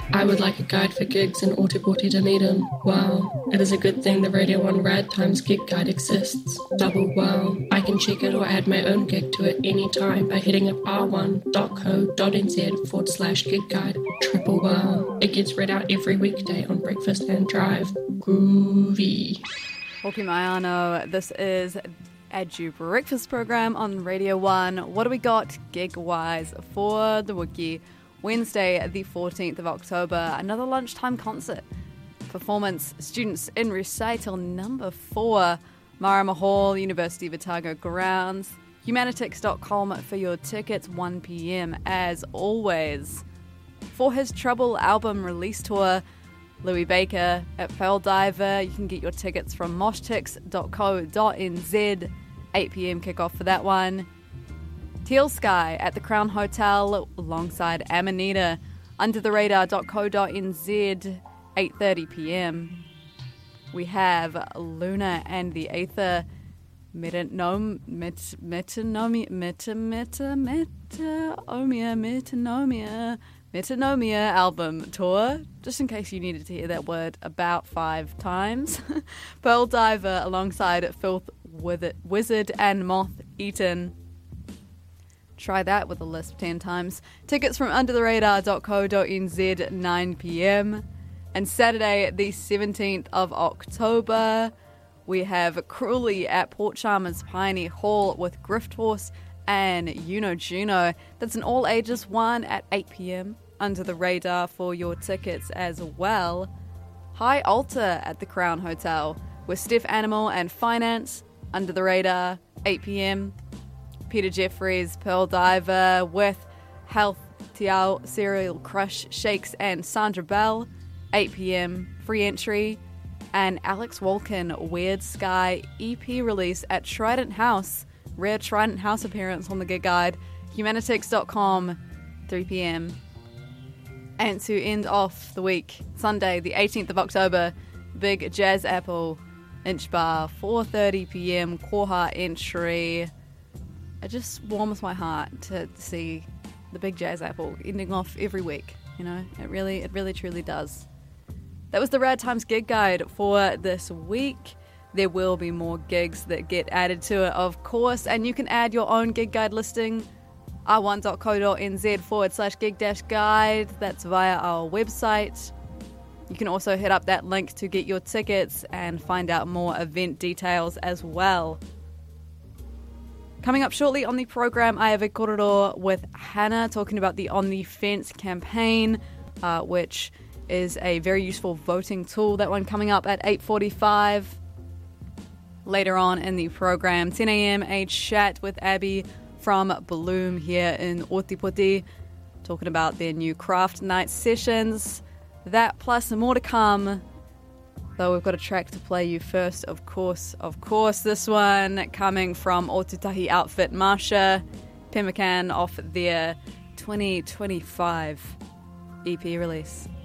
I would like a guide for gigs in Ōtepoti Dunedin. Wow. It is a good thing the Radio 1 Rad Times gig guide exists. Double wow. I can check it or add my own gig to it anytime by hitting up r1.co.nz/gig guide. Triple wow. It gets read out every weekday on Breakfast and Drive. Groovy. Hoki mai anō. This is Edu Breakfast program on Radio 1. What do we got gig-wise for the Wiki? Wednesday, the 14th of October, another lunchtime concert. Performance, students in recital number 4, Marama Hall, University of Otago grounds. Humanitix.com for your tickets, 1 p.m. as always. For his Trouble album release tour, Louis Baker at Pearl Diver. You can get your tickets from moshtix.co.nz. 8 p.m. kickoff for that one. Teal Sky at the Crown Hotel alongside Amanita. Undertheradar.co.nz. 8:30 p.m. We have Luna and the Aether Metanomia album tour, just in case you needed to hear that word about 5 times. Pearl Diver alongside Filth Wizard and Moth Eaten. Try that with a lisp 10 times. Tickets from undertheradar.co.nz, 9 p.m. And Saturday, the 17th of October, we have Cruelly at Port Chalmers Pioneer Hall with Grift Horse and Juno. That's an all-ages one at 8 p.m. Under the Radar for your tickets as well. High Altar at the Crown Hotel with Steph Animal and Finance. Under the Radar, 8 p.m. Peter Jeffries, Pearl Diver with Health Tiao, Serial Crush, Shakes and Sandra Bell, 8 p.m. Free entry. And Alex Walken, Weird Sky EP release at Trident House. Rare Trident House appearance on the gig guide. Humanitix.com, 3 p.m. And to end off the week, Sunday, the 18th of October, Big Jazz Apple, Inch Bar, 4:30 p.m. Koha entry. It just warms my heart to see the Big Jazz Apple ending off every week. You know, it really truly does. That was the Rad Times gig guide for this week. There will be more gigs that get added to it, of course, and you can add your own gig guide listing, r1.co.nz/gig-guide. That's via our website. You can also hit up that link to get your tickets and find out more event details as well. Coming up shortly on the program, I have a kororo with Hannah talking about the On the Fence campaign, which is a very useful voting tool. That one coming up at 8:45. Later on in the program, 10 a.m, a chat with Abby from Bloom here in Ōtepoti, talking about their new craft night sessions. That plus more to come. Though we've got a track to play you first, of course. This one coming from Ōtutahi outfit Marsha, Pemmican off their 2025 EP release.